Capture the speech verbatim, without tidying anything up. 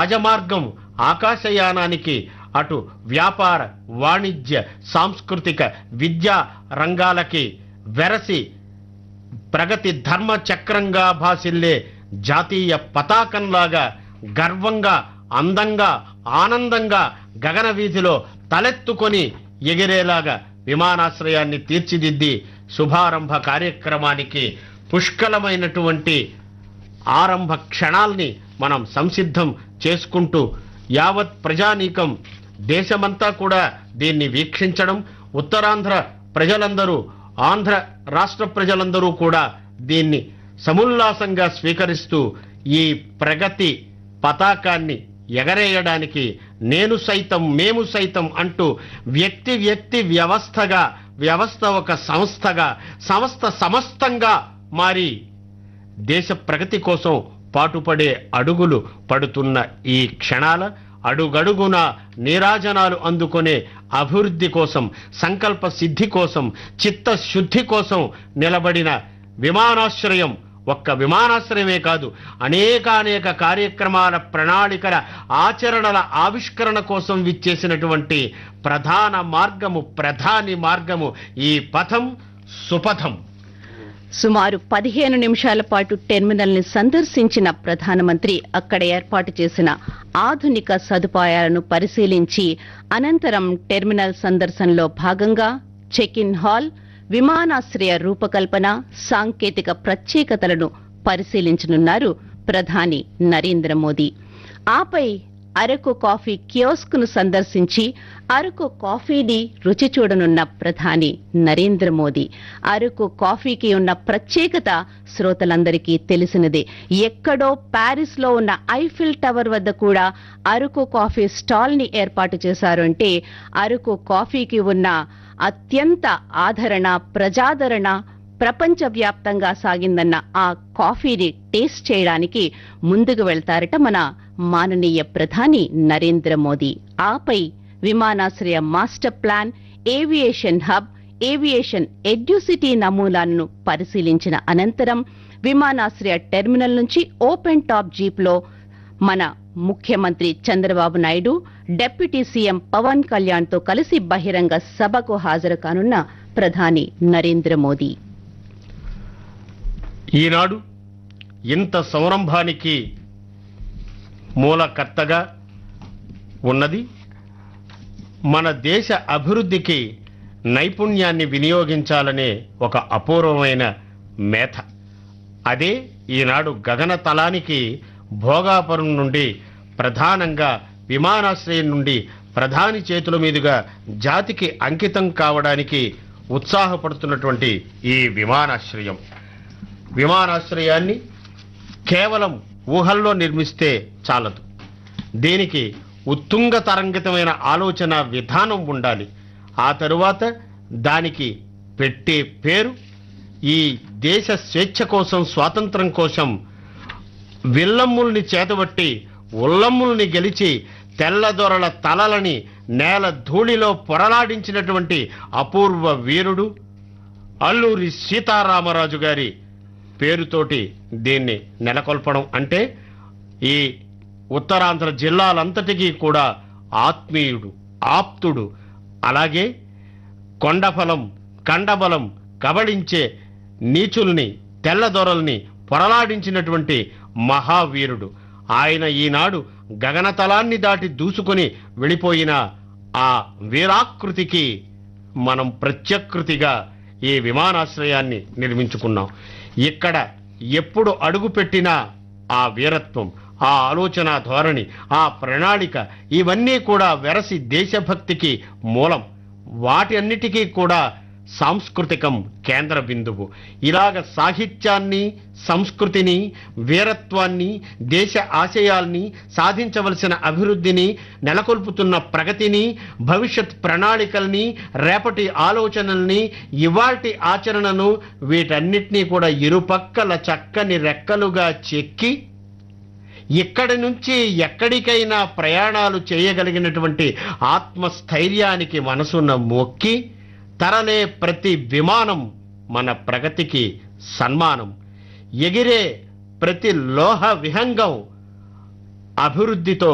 రాజమార్గం ఆకాశయానానికి, అటు వ్యాపార వాణిజ్య సాంస్కృతిక విద్యా రంగాలకి వెరసి ప్రగతి ధర్మ చక్రంగా భాసిల్లే జాతీయ పతాకంలాగా గర్వంగా అందంగా ఆనందంగా గగన వీధిలో తలెత్తుకొని ఎగిరేలాగా విమానాశ్రయాన్ని తీర్చిదిద్ది శుభారంభ కార్యక్రమానికి పుష్కలమైనటువంటి ఆరంభ క్షణాల్ని మనం సంసిద్ధం చేసుకుంటూ యావత్ ప్రజానీకం దేశమంతా కూడా దీన్ని వీక్షించడం, ఉత్తరాంధ్ర ప్రజలందరూ ఆంధ్ర రాష్ట్ర ప్రజలందరూ కూడా దీన్ని సముల్లాసంగా స్వీకరిస్తూ ఈ ప్రగతి పతాకాన్ని ఎగరేయడానికి నేను సైతం మేము సైతం అంటూ వ్యక్తి వ్యక్తి వ్యవస్థగా, వ్యవస్థ ఒక సంస్థగా, సంస్థ సమస్తంగా మారి దేశ ప్రగతి కోసం పాటుపడే అడుగులు పడుతున్న ఈ క్షణాల అడుగడుగున నీరాజనాలు అందుకునే అభివృద్ధి కోసం, సంకల్ప సిద్ధి కోసం, చిత్తశుద్ధి కోసం నిలబడిన విమానాశ్రయం ఒక్క విమానాశ్రయమే కాదు, అనేకానేక కార్యక్రమాల ప్రణాళికల ఆచరణల ఆవిష్కరణ కోసం విచ్చేసినటువంటి ప్రధాన మార్గము, ప్రధాని మార్గము ఈ పథం సుపథం. సుమారు పదిహేను నిమిషాల పాటు టెర్మినల్ ని సందర్శించిన ప్రధానమంత్రి అక్కడ ఏర్పాటు చేసిన ఆధునిక సదుపాయాలను పరిశీలించి అనంతరం టెర్మినల్ సందర్శనలో భాగంగా చెక్ ఇన్ హాల్, విమానాశ్రయ రూపకల్పన, సాంకేతిక ప్రత్యేకతలను పరిశీలించనున్నారు ప్రధాని నరేంద్ర మోదీ. ఆపై అరకు కాఫీ కియోస్క్ ను సందర్శించి అరకు కాఫీని రుచి చూడనున్న ప్రధాని నరేంద్ర మోదీ. అరకు కాఫీకి ఉన్న ప్రత్యేకత శ్రోతలందరికీ తెలిసినదే. ఎక్కడో ప్యారిస్ లో ఉన్న ఐఫిల్ టవర్ వద్ద కూడా అరకు కాఫీ స్టాల్ ని ఏర్పాటు చేశారు అంటే అరకు కాఫీకి ఉన్న అత్యంత ఆదరణ, ప్రజాదరణ ప్రపంచవ్యాప్తంగా సాగిందన్న ఆ కాఫీని టేస్ట్ చేయడానికి ముందుకు వెళ్తారట మన మాననీయ ప్రధాని నరేంద్ర మోదీ. ఆపై విమానాశ్రయ master plan, aviation hub, aviation educity నమూనాలను పరిశీలించిన అనంతరం విమానాశ్రయ టెర్మినల్ నుంచి ఓపెన్ టాప్ జీప్ లో మన ముఖ్యమంత్రి చంద్రబాబు నాయుడు, డిప్యూటీ సీఎం పవన్ కళ్యాణ్ తో కలిసి బహిరంగ సభకు హాజరు కానున్న ప్రధాని నరేంద్ర మోదీ. ఈనాడు ఇంత సంరంభానికి మూలకర్తగా ఉన్నది మన దేశ అభివృద్ధికి నైపుణ్యాన్ని వినియోగించాలనే ఒక అపూర్వమైన మేథ. అదే ఈనాడు గగనతలానికి భోగాపురం నుండి ప్రధానంగా విమానాశ్రయం నుండి ప్రధాని చేతుల మీదుగా జాతికి అంకితం కావడానికి ఉత్సాహపడుతున్నటువంటి ఈ విమానాశ్రయం. విమానాశ్రయాన్ని కేవలం ఊహల్లో నిర్మిస్తే చాలదు. దీనికి ఉత్తుంగ తరంగితమైన ఆలోచన విధానం ఉండాలి. ఆ తరువాత దానికి పెట్టే పేరు ఈ దేశ స్వేచ్ఛ కోసం, స్వాతంత్రం కోసం విల్లమ్ముల్ని చేతబట్టి ఉల్లమ్ముల్ని గెలిచి తెల్లదొరల తలలని నేల ధూళిలో పొరలాడించినటువంటి అపూర్వ వీరుడు అల్లూరి సీతారామరాజు గారి పేరుతోటి దీన్ని నెలకొల్పడం అంటే ఈ ఉత్తరాంధ్ర జిల్లాలంతటికీ కూడా ఆత్మీయుడు, ఆప్తుడు, అలాగే కొండఫలం కండబలం కబళించే నీచుల్ని తెల్లదొరల్ని పొరలాడించినటువంటి మహావీరుడు ఆయన. ఈనాడు గగనతలాన్ని దాటి దూసుకొని వెళ్ళిపోయిన ఆ వీరాకృతికి మనం ప్రత్యకృతిగా ఈ విమానాశ్రయాన్ని నిర్మించుకున్నాం. ఇక్కడ ఎప్పుడు అడుగు పెట్టినా ఆ వీరత్వం, ఆ ఆలోచన ధోరణి, ఆ ప్రణాళిక ఇవన్నీ కూడా వెరసి దేశభక్తికి మూలం. వాటి అన్నిటికీ కూడా సాంస్కృతికం కేంద్ర బిందువు. ఇలాగ సాహిత్యాన్ని, సంస్కృతిని, వీరత్వాన్ని, దేశ ఆశయాల్ని, సాధించవలసిన అభివృద్ధిని, నెలకొల్పుతున్న ప్రగతిని, భవిష్యత్ ప్రణాళికల్ని, రేపటి ఆలోచనల్ని, ఇవాల్టి ఆచరణను వీటన్నిటినీ కూడా ఇరుపక్కల చక్కని రెక్కలుగా చెక్కి ఇక్కడి నుంచి ఎక్కడికైనా ప్రయాణాలు చేయగలిగినటువంటి ఆత్మస్థైర్యానికి మనసున్న మొక్కి తరలే ప్రతి విమానం మన ప్రగతికి సన్మానం. ఎగిరే ప్రతి లోహ విహంగం అభివృద్ధితో